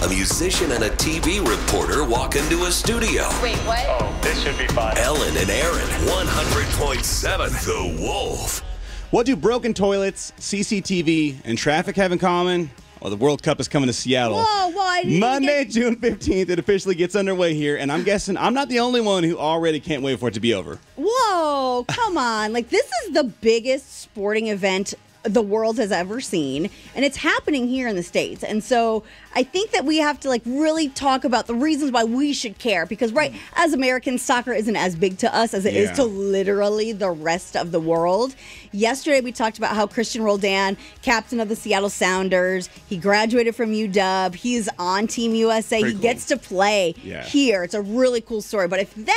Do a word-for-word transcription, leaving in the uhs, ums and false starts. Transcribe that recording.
A musician and a T V reporter walk into a studio. Wait, what? Oh, this should be fun. Ellen and Aaron, one hundred point seven The Wolf. What do broken toilets, C C T V, and traffic have in common? Well, the World Cup is coming to Seattle. Whoa, whoa, I didn't Monday, get... June fifteenth, it officially gets underway here, and I'm guessing I'm not the only one who already can't wait for it to be over. Whoa, come on. Like, this is the biggest sporting event the world has ever seen, and it's happening here in the States. And so I think that we have to like really talk about the reasons why we should care, because right, as Americans, soccer isn't as big to us as it Yeah. is to literally the rest of the world. Yesterday we talked about how Christian Roldan, captain of the Seattle Sounders, he graduated from U W. He's on Team U S A. Pretty he cool. gets to play Yeah. here. It's a really cool story. But if that